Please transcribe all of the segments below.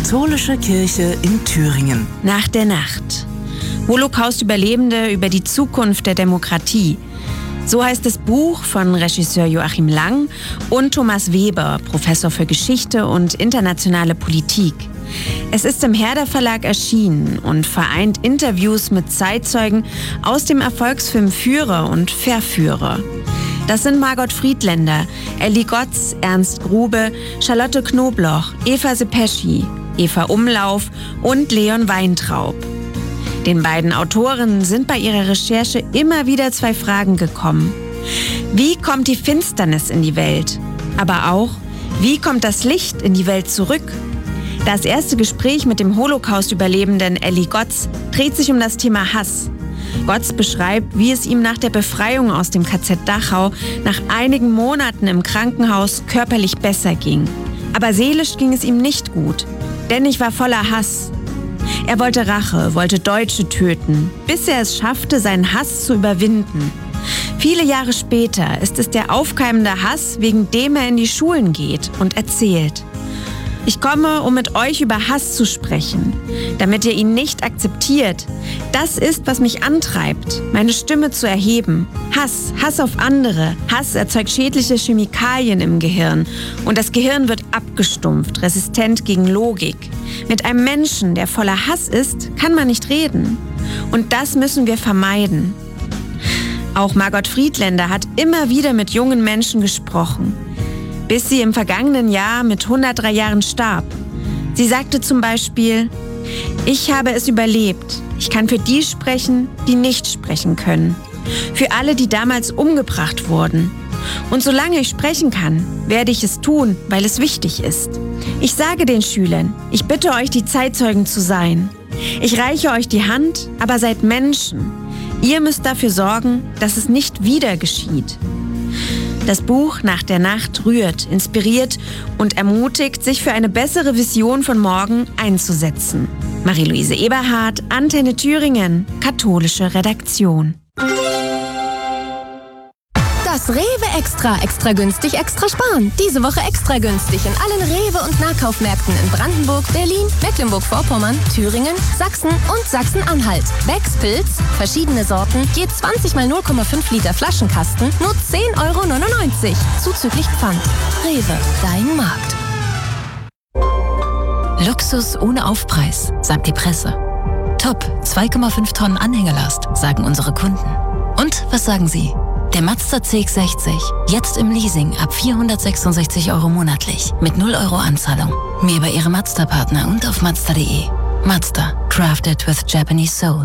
Katholische Kirche in Thüringen. Nach der Nacht. Holocaust-Überlebende über die Zukunft der Demokratie. So heißt das Buch von Regisseur Joachim Lang und Thomas Weber, Professor für Geschichte und internationale Politik. Es ist im Herder Verlag erschienen und vereint Interviews mit Zeitzeugen aus dem Erfolgsfilm Führer und Verführer. Das sind Margot Friedländer, Elli Gotz, Ernst Grube, Charlotte Knobloch, Eva Sepeschi, Eva Umlauf und Leon Weintraub. Den beiden Autorinnen sind bei ihrer Recherche immer wieder zwei Fragen gekommen. Wie kommt die Finsternis in die Welt? Aber auch, wie kommt das Licht in die Welt zurück? Das erste Gespräch mit dem Holocaust-Überlebenden Elli Gotz dreht sich um das Thema Hass. Gotz beschreibt, wie es ihm nach der Befreiung aus dem KZ Dachau nach einigen Monaten im Krankenhaus körperlich besser ging. Aber seelisch ging es ihm nicht gut, denn ich war voller Hass. Er wollte Rache, wollte Deutsche töten, bis er es schaffte, seinen Hass zu überwinden. Viele Jahre später ist es der aufkeimende Hass, wegen dem er in die Schulen geht und erzählt: Ich komme, um mit euch über Hass zu sprechen, damit ihr ihn nicht akzeptiert. Das ist, was mich antreibt, meine Stimme zu erheben. Hass auf andere. Hass erzeugt schädliche Chemikalien im Gehirn und das Gehirn wird abgestumpft, resistent gegen Logik. Mit einem Menschen, der voller Hass ist, kann man nicht reden. Und das müssen wir vermeiden. Auch Margot Friedländer hat immer wieder mit jungen Menschen gesprochen, bis sie im vergangenen Jahr mit 103 Jahren starb. Sie sagte zum Beispiel: Ich habe es überlebt. Ich kann für die sprechen, die nicht sprechen können. Für alle, die damals umgebracht wurden. Und solange ich sprechen kann, werde ich es tun, weil es wichtig ist. Ich sage den Schülern, ich bitte euch, die Zeitzeugen zu sein. Ich reiche euch die Hand, aber seid Menschen. Ihr müsst dafür sorgen, dass es nicht wieder geschieht. Das Buch Nach der Nacht rührt, inspiriert und ermutigt, sich für eine bessere Vision von morgen einzusetzen. Marie-Louise Eberhardt, Antenne Thüringen, katholische Redaktion. Das Rewe Extra günstig, extra sparen. Diese Woche extra günstig in allen Rewe- und Nahkaufmärkten in Brandenburg, Berlin, Mecklenburg-Vorpommern, Thüringen, Sachsen und Sachsen-Anhalt. Becks Pilz, verschiedene Sorten, je 20 mal 0,5 Liter Flaschenkasten, nur 10,99 €. Zuzüglich Pfand. Rewe, dein Markt. Luxus ohne Aufpreis, sagt die Presse. Top, 2,5 Tonnen Anhängelast, sagen unsere Kunden. Und was sagen Sie? Der Mazda CX-60, jetzt im Leasing ab 466 € monatlich, mit 0 € Anzahlung. Mehr bei Ihrem Mazda-Partner und auf Mazda.de. Mazda, crafted with Japanese soul.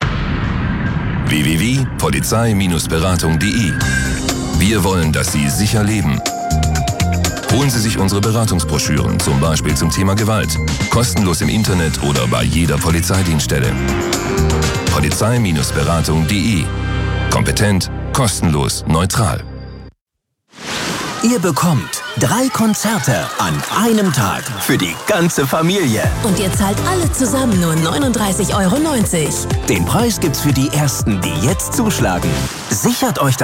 www.polizei-beratung.de. Wir wollen, dass Sie sicher leben. Holen Sie sich unsere Beratungsbroschüren, zum Beispiel zum Thema Gewalt. Kostenlos im Internet oder bei jeder Polizeidienststelle. Polizei-beratung.de. Kompetent, kostenlos, neutral. Ihr bekommt 3 Konzerte an einem Tag für die ganze Familie. Und ihr zahlt alle zusammen nur 39,90 €. Den Preis gibt's für die Ersten, die jetzt zuschlagen. Sichert euch